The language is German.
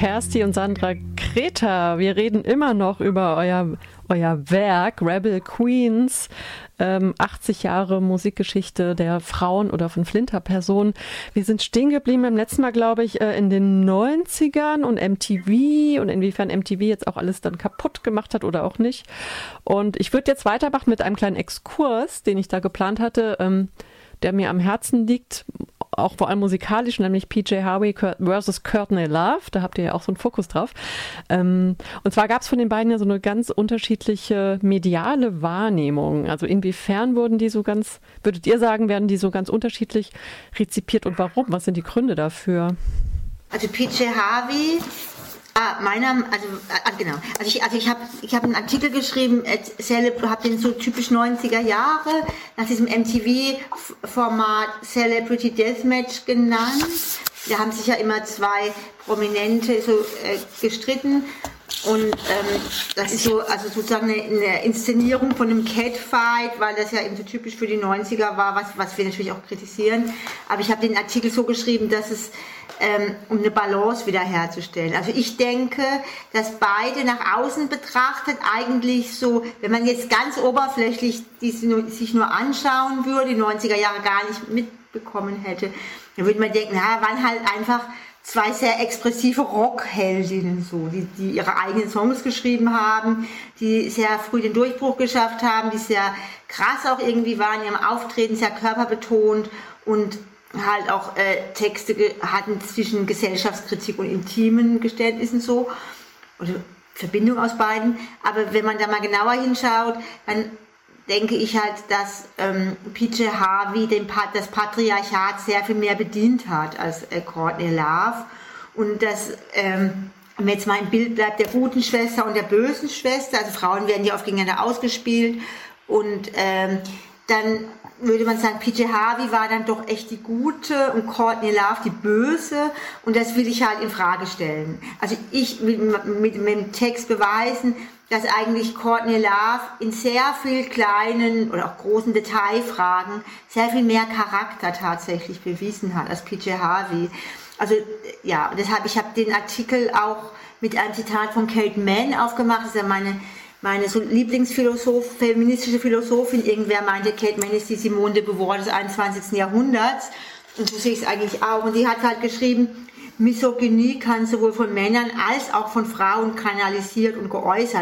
Kersti und Sandra Kreta. Wir reden immer noch über euer Werk, Rebel Queens, 80 Jahre Musikgeschichte der Frauen oder von Flinterpersonen. Wir sind stehen geblieben beim letzten Mal, glaube ich, in den 90ern und MTV und inwiefern MTV jetzt auch alles dann kaputt gemacht hat oder auch nicht. Und ich würde jetzt weitermachen mit einem kleinen Exkurs, den ich da geplant hatte, der mir am Herzen liegt, auch vor allem musikalisch, nämlich PJ Harvey versus Courtney Love. Da habt ihr ja auch so einen Fokus drauf. Und zwar gab es von den beiden ja so eine ganz unterschiedliche mediale Wahrnehmung. Also inwiefern würdet ihr sagen, werden die so ganz unterschiedlich rezipiert und warum? Was sind die Gründe dafür? Also PJ Harvey, ich habe einen Artikel geschrieben, habe den so typisch 90er Jahre nach diesem MTV-Format Celebrity Deathmatch genannt. Da haben sich ja immer zwei Prominente gestritten und das ist so, also sozusagen eine Inszenierung von einem Catfight, weil das ja eben so typisch für die 90er war, was wir natürlich auch kritisieren. Aber ich habe den Artikel so geschrieben, dass es um eine Balance wiederherzustellen. Also ich denke, dass beide nach außen betrachtet eigentlich so, wenn man jetzt ganz oberflächlich sich nur anschauen würde, die 90er Jahre gar nicht mitbekommen hätte, dann würde man denken, waren halt einfach zwei sehr expressive Rockheldinnen, so, die ihre eigenen Songs geschrieben haben, die sehr früh den Durchbruch geschafft haben, die sehr krass auch irgendwie waren in ihrem Auftreten, sehr körperbetont und halt auch Texte hatten zwischen Gesellschaftskritik und intimen Geständnissen so, oder Verbindung aus beiden. Aber wenn man da mal genauer hinschaut, dann denke ich halt, dass PJ Harvey das Patriarchat sehr viel mehr bedient hat als Courtney Love. Und dass, wenn jetzt mal im Bild bleibt, der guten Schwester und der bösen Schwester, also Frauen werden ja oft gegeneinander ausgespielt und dann würde man sagen, PJ Harvey war dann doch echt die Gute und Courtney Love die Böse und das will ich halt in Frage stellen. Also ich will mit dem Text beweisen, dass eigentlich Courtney Love in sehr viel kleinen oder auch großen Detailfragen sehr viel mehr Charakter tatsächlich bewiesen hat als PJ Harvey. Also ja, deshalb, ich habe den Artikel auch mit einem Zitat von Kate Manne aufgemacht, das ist ja meine so feministische Philosophin, irgendwer meinte, Kate Manne ist die Simone de Beauvoir des 21. Jahrhunderts. Und so sehe ich es eigentlich auch. Und die hat halt geschrieben, Misogynie kann sowohl von Männern als auch von Frauen kanalisiert und geäußert